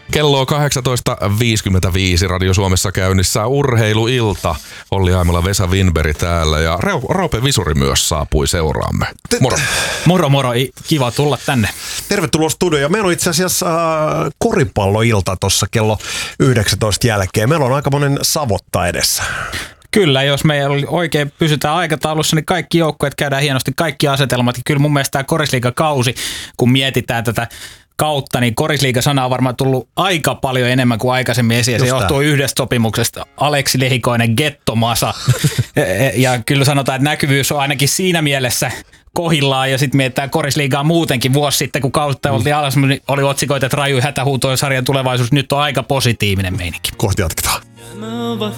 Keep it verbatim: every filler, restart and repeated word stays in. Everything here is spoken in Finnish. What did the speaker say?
Kello on kahdeksantoista viisikymmentäviisi Radio Suomessa käynnissä urheiluilta. Olli Aimola, Vesa Winberg täällä ja Roope Visuri myös saapui seuraamme. Moro. Moro moro, kiva tulla tänne. Tervetuloa studioon. Meillä on itse asiassa äh, koripalloilta tuossa kello yhdeksäntoista jälkeen. Meillä on aika monen savotta edessä. Kyllä, jos me oikein pysytään aikataulussa, niin kaikki joukkueet käydään hienosti, kaikki asetelmat. Ja kyllä mun mielestä tämä Korisliiga-kausi, kun mietitään tätä kautta, niin Korisliiga-sana on varmaan tullut aika paljon enemmän kuin aikaisemmin esiin. Se johtuu yhdestä sopimuksesta. Aleksi Lehikoinen, Gettomasa. ja, ja kyllä sanotaan, että näkyvyys on ainakin siinä mielessä kohillaan, ja sitten mietitään Korisliigaa muutenkin. Vuosi sitten, kun kautta oltiin alas, niin oli otsikoita, että raju hätähuutojen sarjan tulevaisuus. Nyt on aika positiivinen meininki. Kohti jatketaan. Nämä ovat